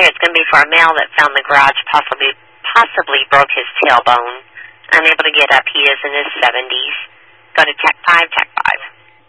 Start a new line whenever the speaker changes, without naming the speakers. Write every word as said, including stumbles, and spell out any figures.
say it's going to be for a male that found the garage, possibly possibly broke his tailbone. Unable to get up. He is in his seventies. Go to Tech five, Tech five.